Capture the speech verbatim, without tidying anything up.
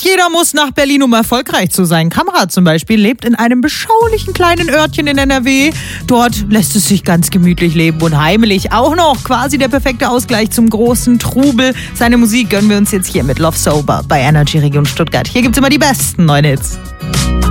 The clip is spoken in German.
jeder muss nach Berlin, um erfolgreich zu sein. Kamera zum Beispiel lebt in einem beschaulichen kleinen Örtchen in N R W. Dort lässt es sich ganz gemütlich leben und heimelig auch noch. Quasi der perfekte Ausgleich zum großen Trubel. Seine Musik gönnen wir uns jetzt hier mit Love Sober bei Energy Region Stuttgart. Hier gibt's immer die besten neuen Hits.